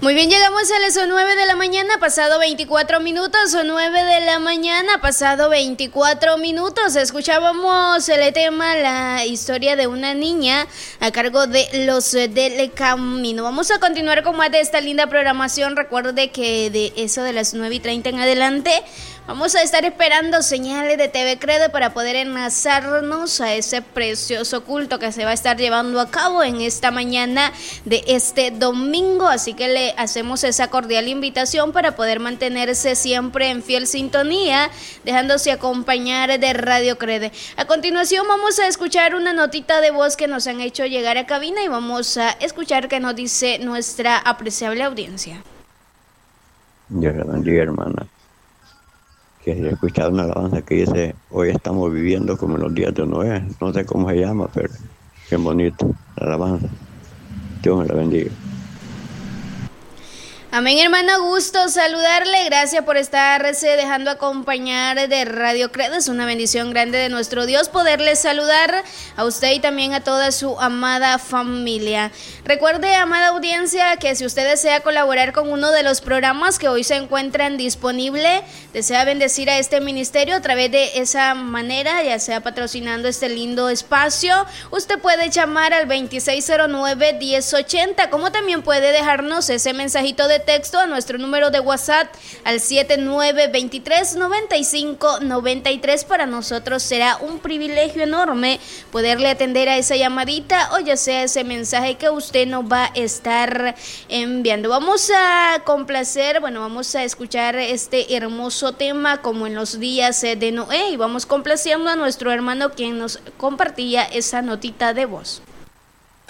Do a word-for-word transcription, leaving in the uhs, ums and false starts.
Muy bien, llegamos a las nueve de la mañana, pasado veinticuatro minutos, o nueve de la mañana, pasado veinticuatro minutos. Escuchábamos el tema, la historia de una niña a cargo de Los del Camino. Vamos a continuar con más de esta linda programación. Recuerde que de eso de las nueve y treinta en adelante vamos a estar esperando señales de T V Crede para poder enlazarnos a ese precioso culto que se va a estar llevando a cabo en esta mañana de este domingo. Así que le hacemos esa cordial invitación para poder mantenerse siempre en fiel sintonía, dejándose acompañar de Radio Crede. A continuación vamos a escuchar una notita de voz que nos han hecho llegar a cabina y vamos a escuchar qué nos dice nuestra apreciable audiencia. Dios la bendiga, hermana. Que he escuchado una alabanza que dice: hoy estamos viviendo como en los días de Noé. No sé cómo se llama, pero qué bonito la alabanza. Dios me la bendiga. Amén, hermano, gusto saludarle, gracias por estarse dejando acompañar de Radio Crede. Es una bendición grande de nuestro Dios poderle saludar a usted y también a toda su amada familia. Recuerde, amada audiencia, que si usted desea colaborar con uno de los programas que hoy se encuentran disponibles, desea bendecir a este ministerio a través de esa manera, ya sea patrocinando este lindo espacio, usted puede llamar al veintiséis cero nueve, diez ochenta, como también puede dejarnos ese mensajito de texto a nuestro número de WhatsApp al siete nueve dos tres, nueve cinco nueve tres. Para nosotros será un privilegio enorme poderle atender a esa llamadita o ya sea ese mensaje que usted nos va a estar enviando. Vamos a complacer, bueno, vamos a escuchar este hermoso tema como en los días de Noé y vamos complaciendo a nuestro hermano quien nos compartía esa notita de voz.